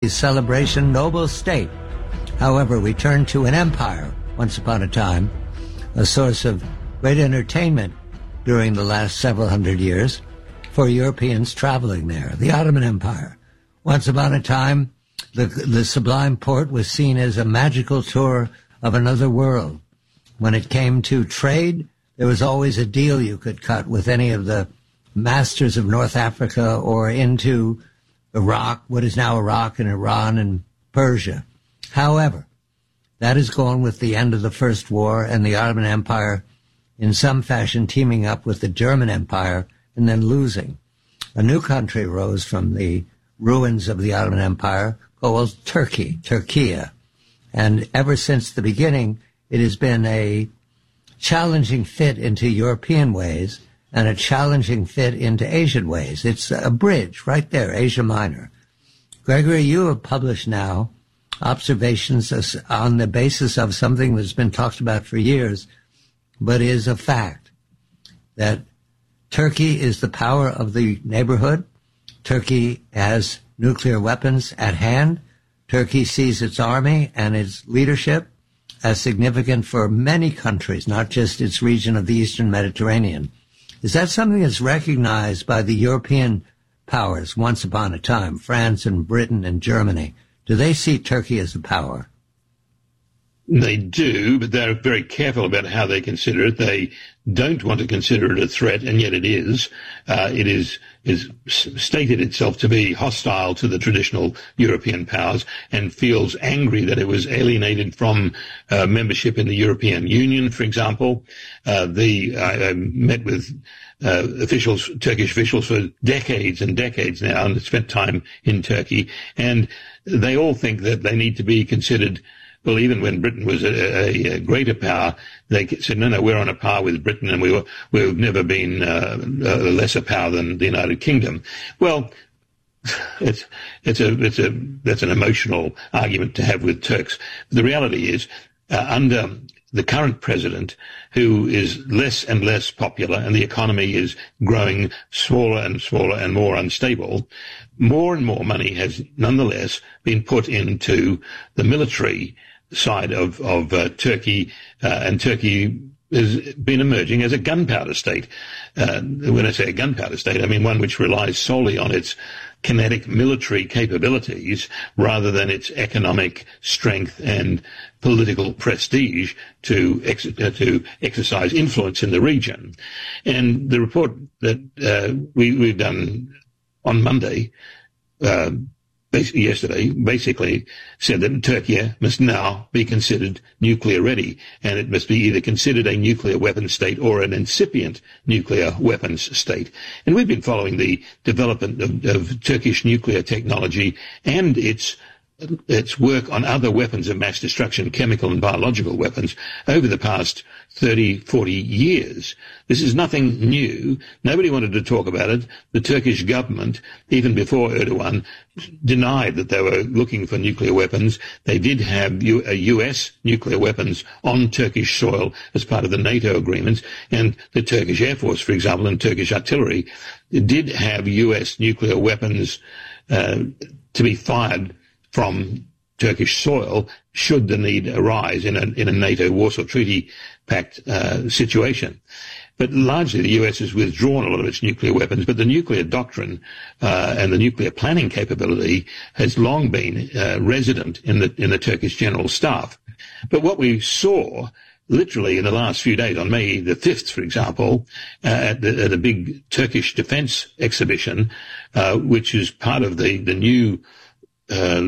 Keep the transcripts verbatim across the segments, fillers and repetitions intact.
celebration, noble state. However, we turn to an empire, once upon a time, a source of great entertainment during the last several hundred years for Europeans traveling there, the Ottoman Empire. Once upon a time, the, the Sublime Porte was seen as a magical tour of another world. When it came to trade, there was always a deal you could cut with any of the masters of North Africa or into Iraq, what is now Iraq and Iran and Persia. However, that is gone with the end of the First War and the Ottoman Empire in some fashion teaming up with the German Empire and then losing. A new country rose from the ruins of the Ottoman Empire called Turkey, Turkiye. And ever since the beginning, it has been a challenging fit into European ways and a challenging fit into Asian ways. It's a bridge right there, Asia Minor. Gregory, you have published now observations on the basis of something that's been talked about for years, but is a fact, that Turkey is the power of the neighborhood. Turkey has nuclear weapons at hand. Turkey sees its army and its leadership as significant for many countries, not just its region of the Eastern Mediterranean. Is that something that's recognized by the European powers once upon a time, France and Britain and Germany? Do they see Turkey as a power? They do, but they're very careful about how they consider it. They don't want to consider it a threat, and yet it is. Uh, it is is stated itself to be hostile to the traditional European powers and feels angry that it was alienated from uh, membership in the European Union, for example. Uh, the I, I met with uh, officials, Turkish officials, for decades and decades now, and spent time in Turkey, and they all think that they need to be considered. Well, even when Britain was a, a, a greater power, they said, no, no, we're on a par with Britain, and we were, we've never been uh, a lesser power than the United Kingdom. Well, it's, it's a, it's a, that's an emotional argument to have with Turks. The reality is, uh, under the current president, who is less and less popular, and the economy is growing smaller and smaller and more unstable, more and more money has nonetheless been put into the military side of, of uh, Turkey, uh, and Turkey has been emerging as a gunpowder state. Uh, when I say a gunpowder state, I mean one which relies solely on its kinetic military capabilities rather than its economic strength and political prestige to ex- uh, to exercise influence in the region. And the report that uh, we, we've done on Monday, uh, basically yesterday, basically said that Turkey must now be considered nuclear ready, and it must be either considered a nuclear weapons state or an incipient nuclear weapons state. And we've been following the development of, of Turkish nuclear technology and its its work on other weapons of mass destruction, chemical and biological weapons, over the past thirty, forty years. This is nothing new. Nobody wanted to talk about it. The Turkish government, even before Erdogan, denied that they were looking for nuclear weapons. They did have U- a U S nuclear weapons on Turkish soil as part of the NATO agreements, and the Turkish Air Force, for example, and Turkish artillery did have U S nuclear weapons uh, to be fired from Turkish soil should the need arise in a, in a NATO Warsaw Treaty Pact uh, situation. But largely the U S has withdrawn a lot of its nuclear weapons, but the nuclear doctrine uh, and the nuclear planning capability has long been uh, resident in the in the Turkish General Staff. But what we saw literally in the last few days, on May the fifth, for example, uh, at, the, at a big Turkish defence exhibition, uh, which is part of the, the new Uh,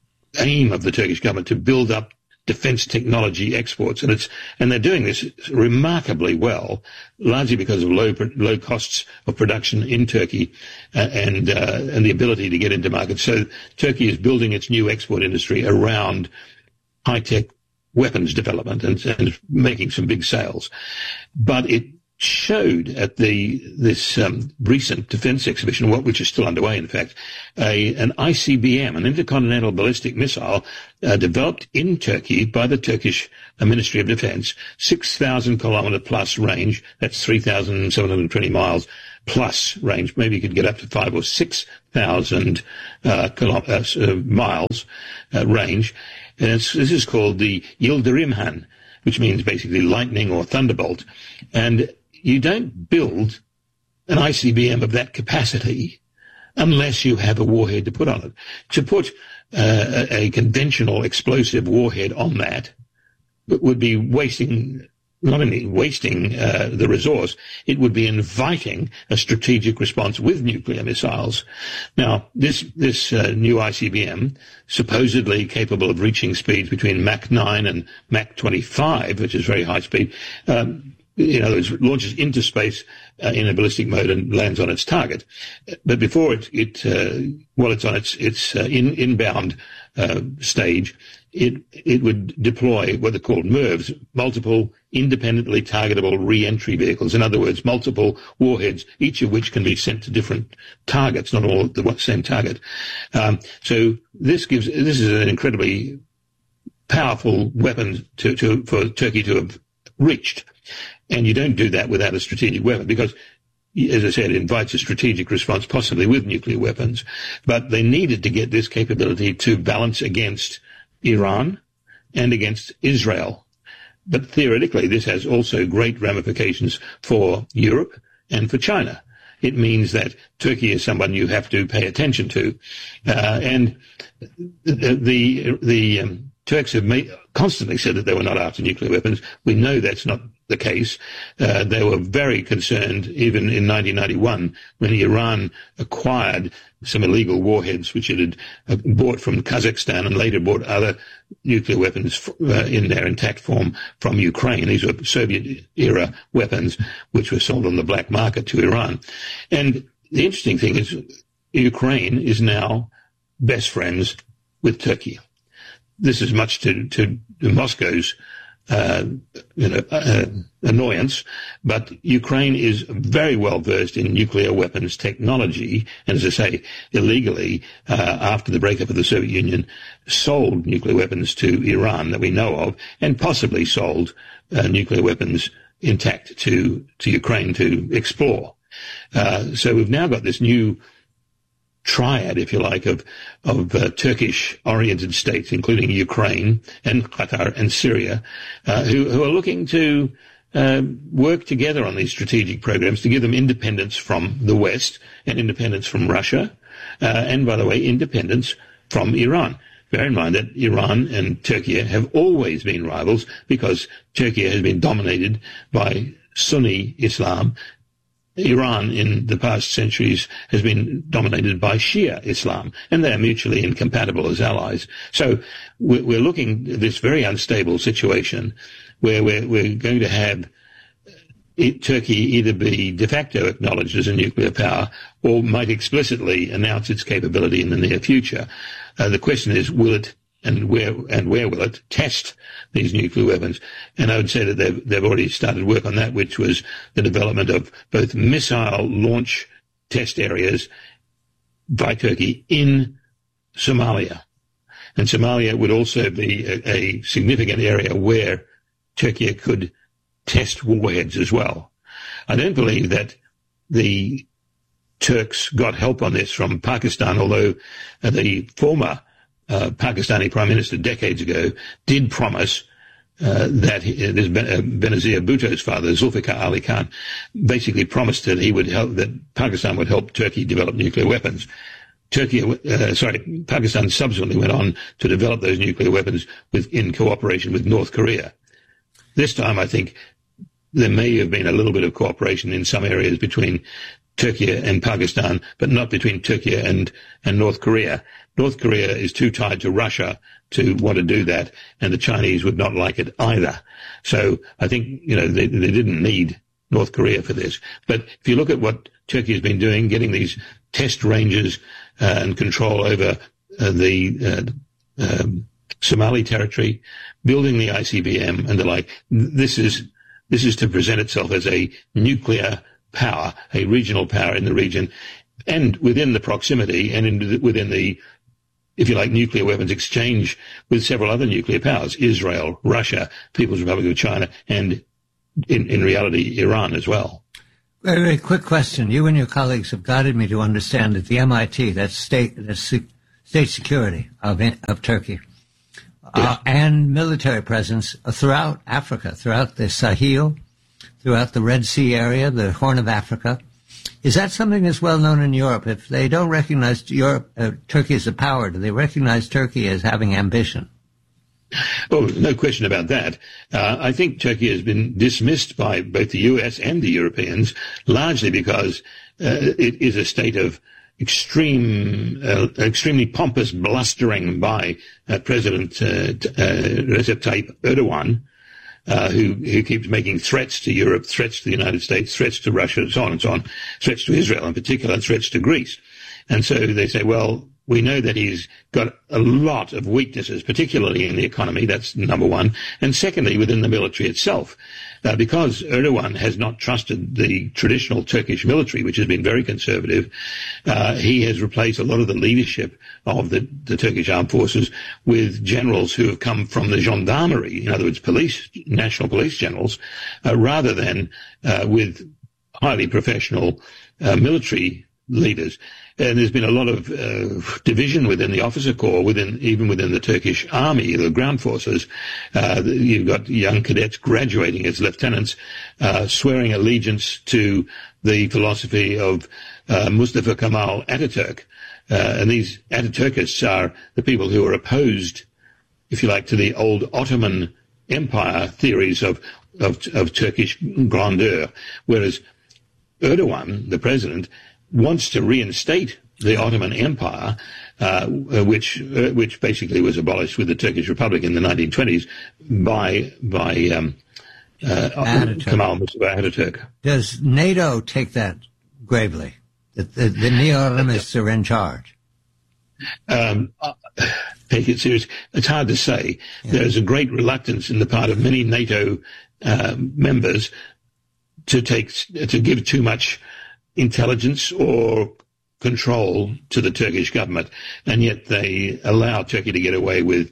aim of the Turkish government to build up defence technology exports, and it's and they're doing this remarkably well, largely because of low low costs of production in Turkey uh, and uh, and the ability to get into markets. So Turkey is building its new export industry around high tech weapons development and, and making some big sales, but it showed at the this um, recent defense exhibition, what, which is still underway, in fact, a, an I C B M, an intercontinental ballistic missile, uh, developed in Turkey by the Turkish uh, Ministry of Defense, six thousand kilometer plus range. That's three thousand seven hundred twenty miles plus range. Maybe you could get up to five or six thousand uh, kilometers, uh, miles uh, range. And it's, this is called the Yildirimhan, which means basically lightning or thunderbolt. And you don't build an I C B M of that capacity unless you have a warhead to put on it. To put uh, a, a conventional explosive warhead on that would be wasting, not only wasting uh, the resource, it would be inviting a strategic response with nuclear missiles. Now, this this uh, new I C B M, supposedly capable of reaching speeds between Mach nine and Mach twenty-five, which is very high speed, um, in other words, launches into space uh, in a ballistic mode and lands on its target. But before it, it uh, while it's on its its uh, in, inbound uh, stage, it it would deploy what are called M I R Vs, multiple independently targetable re-entry vehicles. In other words, multiple warheads, each of which can be sent to different targets, not all the same target. Um, so this gives this is an incredibly powerful weapon to, to for Turkey to have reached. And you don't do that without a strategic weapon because, as I said, it invites a strategic response, possibly with nuclear weapons. But they needed to get this capability to balance against Iran and against Israel. But theoretically, this has also great ramifications for Europe and for China. It means that Turkey is someone you have to pay attention to. Uh, and the, the, the um, Turks have made, constantly said that they were not after nuclear weapons. We know that's not the case. Uh, they were very concerned, even in nineteen ninety-one, when Iran acquired some illegal warheads, which it had bought from Kazakhstan and later bought other nuclear weapons uh, in their intact form from Ukraine. These were Soviet-era weapons, which were sold on the black market to Iran. And the interesting thing is Ukraine is now best friends with Turkey. This is much to, to, to Moscow's uh, you know, uh, annoyance, but Ukraine is very well versed in nuclear weapons technology, and as I say, illegally, uh, after the breakup of the Soviet Union, sold nuclear weapons to Iran that we know of, and possibly sold uh, nuclear weapons intact to, to Ukraine to explore. Uh, so we've now got this new triad, if you like, of of uh, Turkish-oriented states, including Ukraine and Qatar and Syria, uh, who, who are looking to uh, work together on these strategic programs to give them independence from the West and independence from Russia, uh, and, by the way, independence from Iran. Bear in mind that Iran and Turkey have always been rivals because Turkey has been dominated by Sunni Islam. Iran in the past centuries has been dominated by Shia Islam, and they are mutually incompatible as allies. So we're looking at this very unstable situation where we're, we're going to have Turkey either be de facto acknowledged as a nuclear power or might explicitly announce its capability in the near future. Uh, the question is, will it and where and where will it test these nuclear weapons? And I would say that they've, they've already started work on that, which was the development of both missile launch test areas by Turkey in Somalia. And Somalia would also be a, a significant area where Turkey could test warheads as well. I don't believe that the Turks got help on this from Pakistan, although uh, the former Uh, Pakistani Prime Minister decades ago did promise uh, that he, uh, this ben, uh, Benazir Bhutto's father, Zulfikar Ali Khan, basically promised that he would help, that Pakistan would help Turkey develop nuclear weapons. Turkey, uh, sorry, Pakistan subsequently went on to develop those nuclear weapons with, in cooperation with North Korea. This time, I think there may have been a little bit of cooperation in some areas between Turkey and Pakistan, but not between Turkey and, and North Korea. North Korea is too tied to Russia to want to do that, and the Chinese would not like it either. So I think, you know, they, they didn't need North Korea for this. But if you look at what Turkey has been doing, getting these test ranges uh, and control over uh, the uh, um, Somali territory, building the I C B M and the like, this is this is to present itself as a nuclear power, a regional power in the region, and within the proximity and in the, within the, if you like, nuclear weapons exchange with several other nuclear powers, Israel, Russia, People's Republic of China, and in, in reality, Iran as well. Very, very quick question. You and your colleagues have guided me to understand that the M I T, that's state, that's state security of, of Turkey, yeah. uh, and military presence throughout Africa, throughout the Sahel, throughout the Red Sea area, the Horn of Africa. Is that something that's well known in Europe? If they don't recognize Europe, uh, Turkey as a power, do they recognize Turkey as having ambition? Oh, no question about that. Uh, I think Turkey has been dismissed by both the U S and the Europeans, largely because uh, it is a state of extreme, uh, extremely pompous blustering by uh, President uh, uh, Recep Tayyip Erdogan, uh, who, who keeps making threats to Europe, threats to the United States, threats to Russia, and so on and so on, threats to Israel in particular, and threats to Greece. And so they say, well, we know that he's got a lot of weaknesses, particularly in the economy. That's number one. And secondly, within the military itself, uh, because Erdogan has not trusted the traditional Turkish military, which has been very conservative, uh, he has replaced a lot of the leadership of the, the Turkish armed forces with generals who have come from the gendarmerie, in other words, police, national police generals, uh, rather than uh, with highly professional uh, military leaders. And there's been a lot of uh, division within the officer corps, within even within the Turkish army, the ground forces. Uh, you've got young cadets graduating as lieutenants, uh, swearing allegiance to the philosophy of uh, Mustafa Kemal Ataturk. Uh, and these Ataturkists are the people who are opposed, if you like, to the old Ottoman Empire theories of, of, of Turkish grandeur, whereas Erdogan, the president, wants to reinstate the Ottoman Empire, uh, which uh, which basically was abolished with the Turkish Republic in the nineteen twenties by by um, uh, Kemal Mustafa Ataturk. Does NATO take that gravely? That the, the neo-Ottomanists are in charge? Um, uh, take it serious. It's hard to say. Yeah. There is a great reluctance in the part of many NATO uh, members to take to give too much intelligence or control to the Turkish government, and yet they allow Turkey to get away with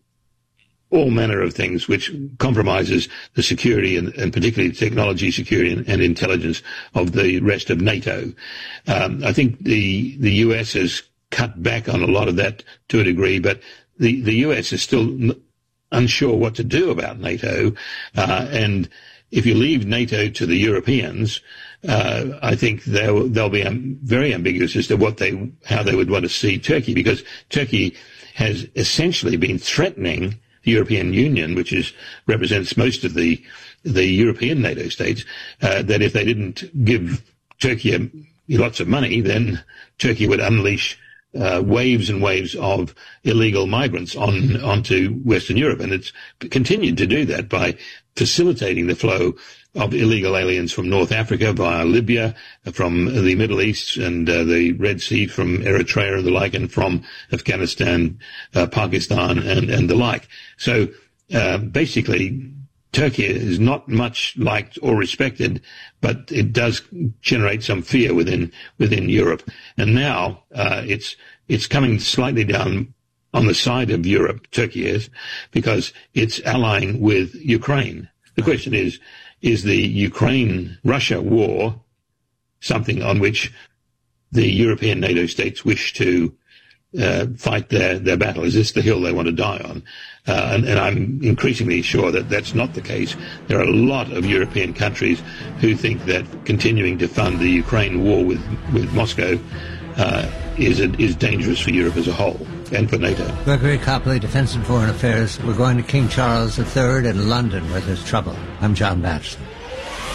all manner of things which compromises the security and, and particularly technology security and, and intelligence of the rest of NATO. Um, I think the the U S has cut back on a lot of that to a degree, but the, the U S is still n- unsure what to do about NATO, uh, and if you leave NATO to the Europeans, uh, I think they'll, they'll be um, very ambiguous as to what they, how they would want to see Turkey, because Turkey has essentially been threatening the European Union, which is, represents most of the, the European NATO states, uh, that if they didn't give Turkey a, lots of money, then Turkey would unleash Uh, waves and waves of illegal migrants on onto Western Europe, and it's continued to do that by facilitating the flow of illegal aliens from North Africa via Libya, from the Middle East and uh, the Red Sea, from Eritrea and the like, and from Afghanistan, uh, Pakistan, and, and the like. So uh, basically, Turkey is not much liked or respected, but it does generate some fear within within Europe. And now uh, it's it's coming slightly down on the side of Europe, Turkey is, because it's allying with Ukraine. The question is, is the Ukraine-Russia war something on which the European NATO states wish to uh, fight their, their battle? Is this the hill they want to die on? Uh, and, and I'm increasingly sure that that's not the case. There are a lot of European countries who think that continuing to fund the Ukraine war with, with Moscow uh, is, is dangerous for Europe as a whole and for NATO. Gregory Copley, Defense and Foreign Affairs. We're going to King Charles the Third in London, where there's trouble. I'm John Batchelor.